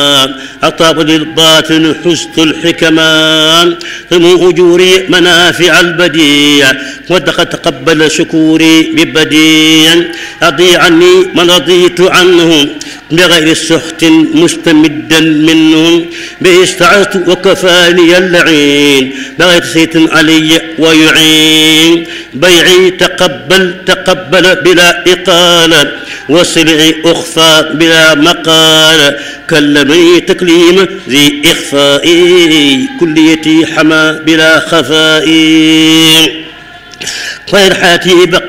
أطاب للباطن حسن الحكمان ثم أجوري منافع البديع ودق تقبل شكوري ببديع أضي عني من رضيت عنهم بغير سخط مستمدا منهم به استعذت وكفاني اللعين بغير سيط علي ويعين بيعي تقبل بلا إقالة وسلعي أخفى بلا مقال كلمني تكليم ذي إخفائي كليتي حما بلا خفائي خير حياتي بقى